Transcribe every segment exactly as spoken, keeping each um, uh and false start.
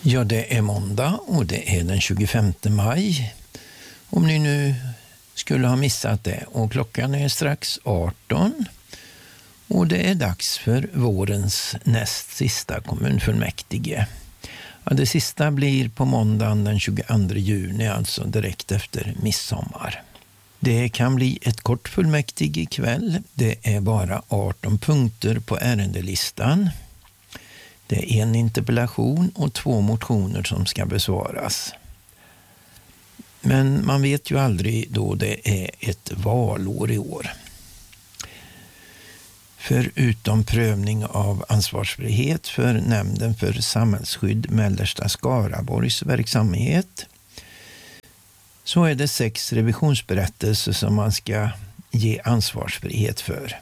Ja, det är måndag och det är den tjugofemte maj. Om ni nu skulle ha missat det. Och klockan är strax arton. Och det är dags för vårens näst sista kommunfullmäktige. Ja, det sista blir på måndagen den tjugoandra juni, alltså direkt efter midsommar. Det kan bli ett kort fullmäktige ikväll. Det är bara arton punkter på ärendelistan. Det är en interpellation och två motioner som ska besvaras. Men man vet ju aldrig då det är ett valår i år. Förutom prövning av ansvarsfrihet för nämnden för samhällsskydd Mellersta Skaraborgs verksamhet så är det sex revisionsberättelser som man ska ge ansvarsfrihet för.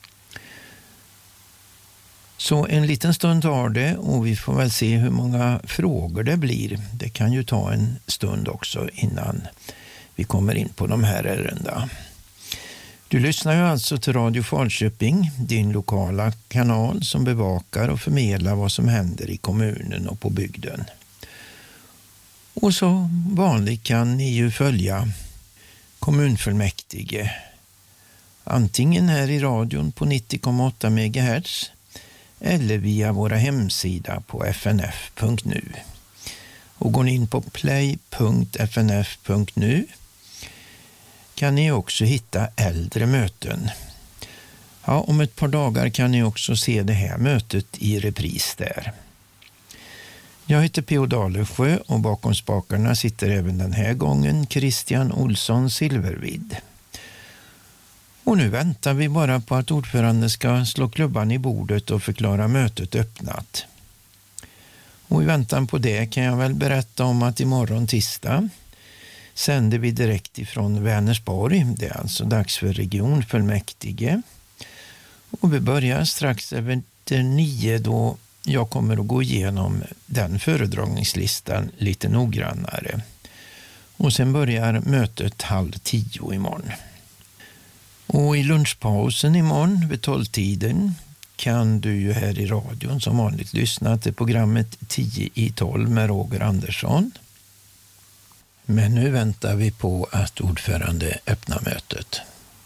Så en liten stund tar det och vi får väl se hur många frågor det blir. Det kan ju ta en stund också innan vi kommer in på de här ärendena. Du lyssnar ju alltså till Radio Falköping, din lokala kanal som bevakar och förmedlar vad som händer i kommunen och på bygden. Och så vanligt kan ni ju följa kommunfullmäktige antingen här i radion på nittio komma åtta megahertz eller via våra hemsida på f n f punkt n u. Och går ni in på play punkt f n f punkt n u kan ni också hitta äldre möten. Ja, om ett par dagar kan ni också se det här mötet i repris där. Jag heter P O Dalesjö och bakom spakarna sitter även den här gången Christian Olsson Silvervid. Och nu väntar vi bara på att ordföranden ska slå klubban i bordet och förklara mötet öppnat. Och i väntan på det kan jag väl berätta om att imorgon tisdag sänder vi direkt ifrån Vänersborg. Det är alltså dags för regionfullmäktige. Och vi börjar strax efter nio då jag kommer att gå igenom den föredragningslistan lite noggrannare. Och sen börjar mötet halv tio imorgon. Och i lunchpausen imorgon vid tolv-tiden kan du ju här i radion som vanligt lyssna till programmet tio i tolv med Roger Andersson. Men nu väntar vi på att ordförande öppnar mötet.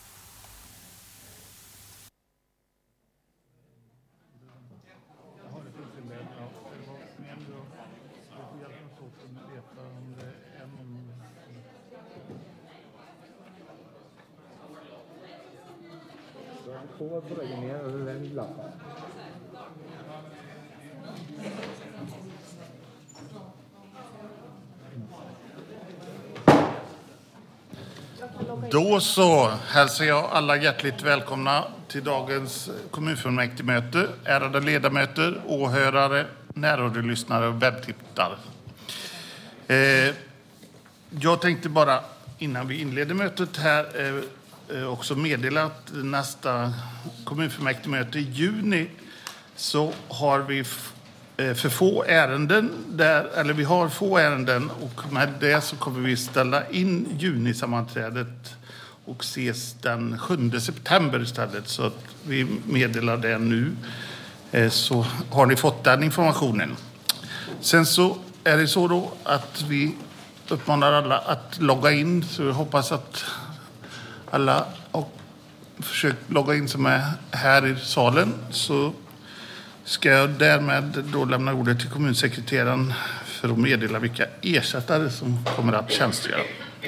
Då så hälsar jag alla hjärtligt välkomna till dagens kommunfullmäktigemöte. Ärade ledamöter, åhörare, närradiolyssnare och webbtittare. Eh, jag tänkte bara innan vi inleder mötet här eh, också meddela att nästa kommunfullmäktigemöte i juni så har vi för få ärenden där, eller vi har få ärenden och med det så kommer vi ställa in junisammanträdet och ses den sjunde september istället, så att vi meddelar det nu, så har ni fått den informationen. Sen så är det så då att vi uppmanar alla att logga in, så jag hoppas att alla har försökt logga in som är här i salen, så ska jag därmed då lämna ordet till kommunsekreteraren för att meddela vilka ersättare som kommer att tjänstgöra.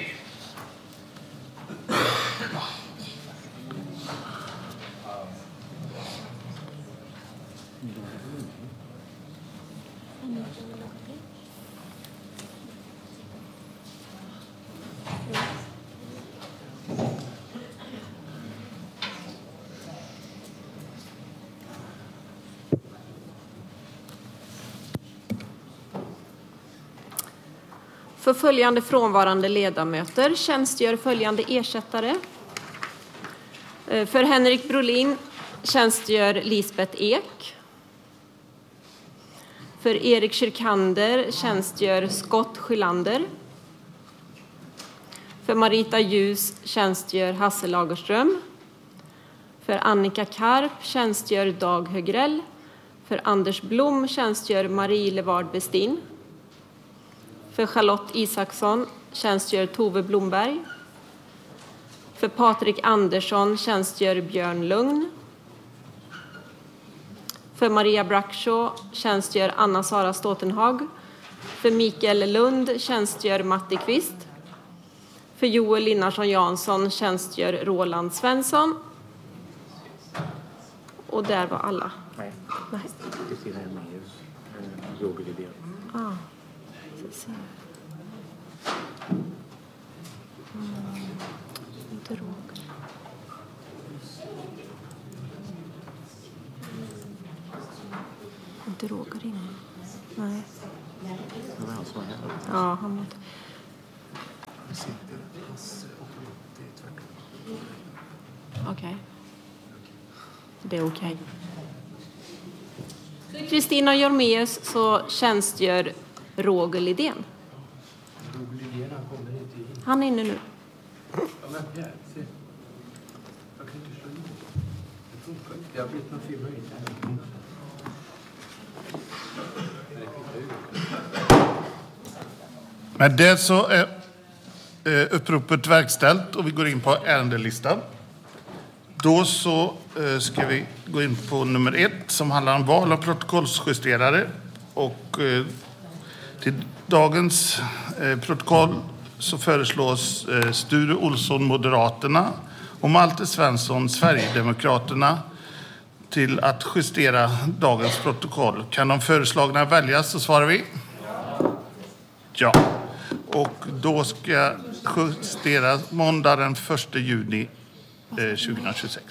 För följande frånvarande ledamöter tjänstgör följande ersättare. För Henrik Brolin tjänstgör Lisbeth Ek. För Erik Kyrkander tjänstgör Scott Skylander. För Marita Ljus tjänstgör Hasse Lagerström. För Annika Karp tjänstgör Dag Högrell. För Anders Blom tjänstgör Marie Levard Bestin. För Charlotte Isaksson tjänstgör Tove Blomberg. För Patrik Andersson tjänstgör Björn Lugn. För Maria Brackshaw tjänstgör Anna-Sara Ståtenhag. För Mikael Lund tjänstgör Matti Kvist. För Joel Linnarsson Jansson tjänstgör Roland Svensson. Och där var alla. Nej. Nej. Kristina Elméus, Roger Lidén. Ah. Mm. Inte Roger. Inte Roger inne. Nej. Det var han som var här. Ja, han måste. Okej. Okay. Det är okej. Okay. Kristina Jormeus så tjänstgör Roger Lidén. Han är inne nu. Med det så är uppropet verkställt och vi går in på ärendelistan. Då så ska vi gå in på nummer ett som handlar om val av protokollsjusterare. Och till dagens protokoll så föreslås Sture Olsson, Moderaterna, och Malte Svensson, Sverigedemokraterna, till att justera dagens protokoll. Kan de föreslagna väljas, så svarar vi ja. Och då ska jag justera måndag den första juni tjugohundratjugosex.